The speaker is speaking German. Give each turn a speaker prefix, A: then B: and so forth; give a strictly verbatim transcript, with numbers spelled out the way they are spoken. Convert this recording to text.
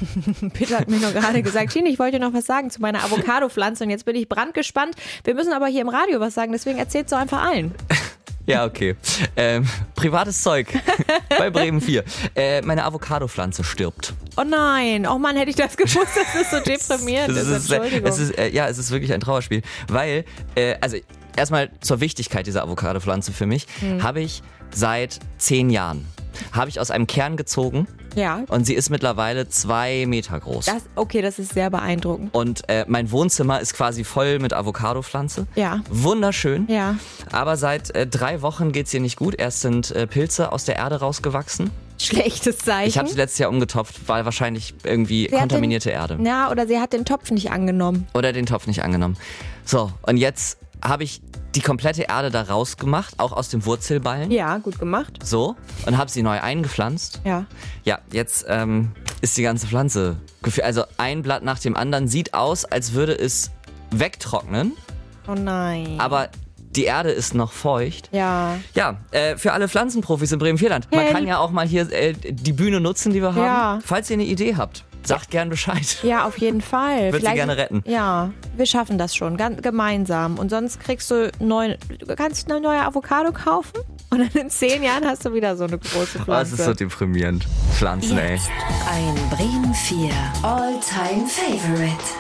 A: Peter hat mir nur gerade gesagt, Tine, ich wollte noch was sagen zu meiner Avocado-Pflanze und jetzt bin ich brandgespannt. Wir müssen aber hier im Radio was sagen, deswegen erzähl's doch einfach allen.
B: Ja, okay. Ähm, privates Zeug bei Bremen vier. Äh, meine Avocado-Pflanze stirbt.
A: Oh nein, oh Mann, hätte ich das gewusst, dass das so deprimierend
B: es
A: ist.
B: ist. Entschuldigung. Es ist äh, ja, es ist wirklich ein Trauerspiel, weil, äh, also erstmal zur Wichtigkeit dieser Avocado-Pflanze für mich, hm. habe ich seit zehn Jahren, habe ich aus einem Kern gezogen.
A: Ja.
B: Und sie ist mittlerweile zwei Meter groß.
A: Das, okay, das ist sehr beeindruckend.
B: Und äh, mein Wohnzimmer ist quasi voll mit Avocado-Pflanze.
A: Ja.
B: Wunderschön.
A: Ja.
B: Aber seit äh, drei Wochen geht's ihr nicht gut. Erst sind äh, Pilze aus der Erde rausgewachsen.
A: Schlechtes Zeichen.
B: Ich habe sie letztes Jahr umgetopft, weil wahrscheinlich irgendwie
A: sie
B: kontaminierte
A: den,
B: Erde.
A: Ja, oder sie hat den Topf nicht angenommen.
B: Oder den Topf nicht angenommen. So, und jetzt habe ich die komplette Erde da rausgemacht, auch aus dem Wurzelballen.
A: Ja, gut gemacht.
B: So, und habe sie neu eingepflanzt.
A: Ja.
B: Ja, jetzt ähm, ist die ganze Pflanze, also ein Blatt nach dem anderen, sieht aus, als würde es wegtrocknen.
A: Oh nein.
B: Aber die Erde ist noch feucht.
A: Ja.
B: Ja, äh, für alle Pflanzenprofis in Bremen-Vierland. Man
A: Hey.
B: kann ja auch mal hier äh, die Bühne nutzen, die wir haben.
A: Ja.
B: Falls ihr eine Idee habt, sagt gern Bescheid.
A: Ja, auf jeden Fall.
B: Würde sie gerne retten.
A: Ja, wir schaffen das schon, ganz gemeinsam. Und sonst kriegst du neu, du kannst eine neue Avocado kaufen und dann in zehn Jahren hast du wieder so eine große Pflanze.
B: Oh, das ist so deprimierend. Pflanzen, ey.
C: Jetzt ein Bremen vier All-Time Favorite.